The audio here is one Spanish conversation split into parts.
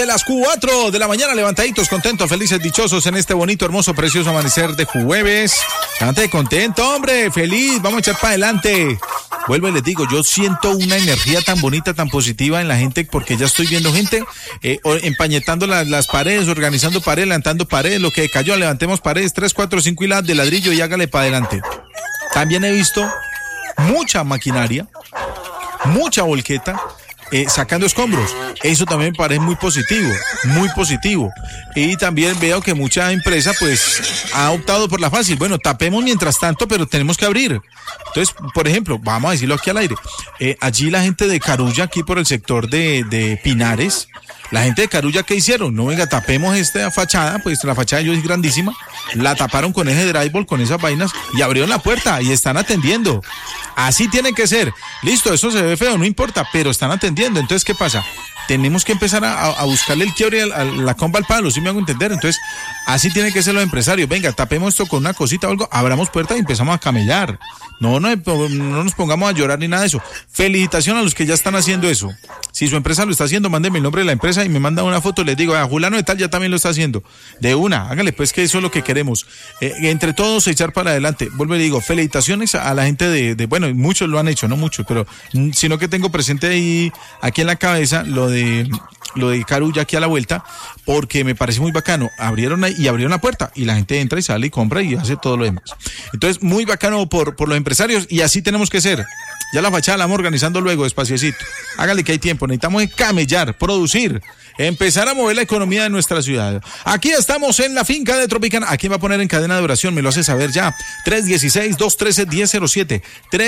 de las 4 de la mañana, levantaditos, contentos, felices, dichosos en este bonito, hermoso, precioso amanecer de jueves. Levántate contento, hombre, feliz, vamos a echar para adelante. Vuelvo y les digo, yo siento una energía tan bonita, tan positiva en la gente, porque ya estoy viendo gente empañetando las paredes, organizando paredes, levantando paredes, lo que cayó, levantemos paredes, 3, 4, 5 hiladas de ladrillo y hágale para adelante. También he visto mucha maquinaria, mucha volqueta, sacando escombros. Eso también me parece muy positivo, muy positivo. Y también veo que mucha empresa pues ha optado por la fácil. Bueno, tapemos mientras tanto, pero tenemos que abrir. Entonces, por ejemplo, vamos a decirlo aquí al aire, allí la gente de Carulla, aquí por el sector de Pinares, la gente de Carulla, ¿qué hicieron? No, venga, tapemos esta fachada, pues la fachada de ellos es grandísima, la taparon con ese drywall, con esas vainas, y abrieron la puerta y están atendiendo. Así tiene que ser. Listo, eso se ve feo, no importa, pero están atendiendo. Entonces, ¿qué pasa? Tenemos que empezar a buscarle el quiebre a la comba al palo, ¿sí me hago entender? Entonces, así tienen que ser los empresarios. Venga, tapemos esto con una cosita o algo, abramos puerta y empezamos a camellar. No nos pongamos a llorar ni nada de eso. Felicitación a los que ya están haciendo eso. Si su empresa lo está haciendo, mándeme el nombre de la empresa y me manda una foto, les digo, a Julano de tal ya también lo está haciendo. De una, hágale pues, que eso es lo que queremos. Entre todos echar para adelante. Vuelvo y le digo, felicitaciones a la gente bueno, muchos lo han hecho, no muchos, pero sino que tengo presente ahí, aquí en la cabeza, lo de Carulla aquí a la vuelta, porque me parece muy bacano. Abrieron la puerta y la gente entra y sale y compra y hace todo lo demás. Entonces, muy bacano por los empresarios, y así tenemos que ser. Ya la fachada la vamos organizando luego, despaciecito. Hágale que hay tiempo, necesitamos camellar, producir, empezar a mover la economía de nuestra ciudad. Aquí estamos en la finca de Tropicana. ¿A quién va a poner en cadena de oración? Me lo hace saber ya. 316-213-1007.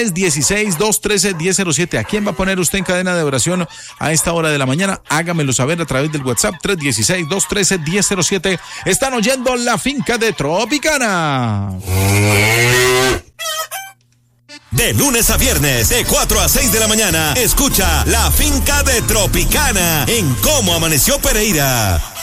316-213-1007. ¿A quién va a poner usted en cadena de oración a esta hora de la mañana? Hágamelo saber a través del WhatsApp. 316-213-1007. Están oyendo la finca de Tropicana. De lunes a viernes, de 4 a 6 de la mañana, escucha La Finca de Tropicana en Cómo Amaneció Pereira.